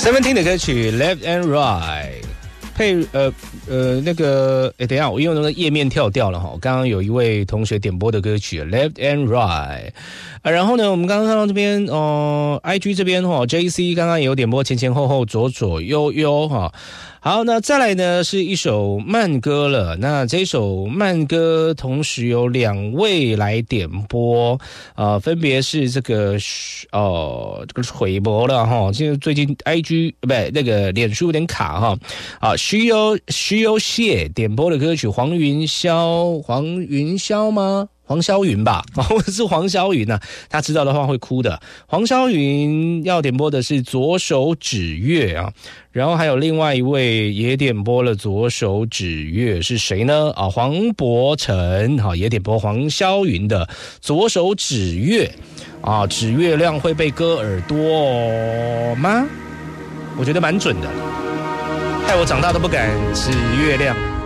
Seventeen 的歌曲 Left and Right 配那个等一下，我因为那个页面跳掉了哈。刚刚有一位同学点播的歌曲 Left and Right 然后呢，我们刚刚看到这边IG 这边JC 刚刚也有点播前前后后左左右右哈。好，那再来呢是一首慢歌了。那这首慢歌同时有两位来点播，分别是这个这个回播了哈。现在最近 IG 不那个脸书有点卡哈。徐有谢点播的歌曲黄云霄吗？黄霄云吧，是黄霄云啊，他知道的话会哭的。黄霄云要点播的是左手指月啊，然后还有另外一位也点播了左手指月，是谁呢？黄博成也点播黄霄云的左手指月啊，指月亮会被割耳朵吗？我觉得蛮准的，害我长大都不敢指月亮。